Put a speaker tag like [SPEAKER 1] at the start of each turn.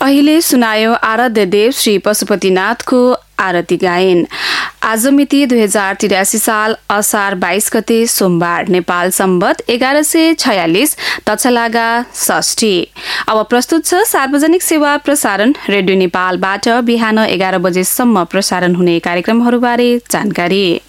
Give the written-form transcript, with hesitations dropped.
[SPEAKER 1] अहिले सुनायो आराध्य देव श्री पशुपतिनाथको आरती गायन। आज मिति 2083 साल असार 22 गते सोमबार, नेपाल सम्बत 1146 तछलागा षष्ठी। अब प्रस्तुत छ सार्वजनिक सेवा प्रसारण रेडियो नेपालबाट बिहान 11 बजेसम्म प्रसारण हुने कार्यक्रमहरूबारे जानकारी।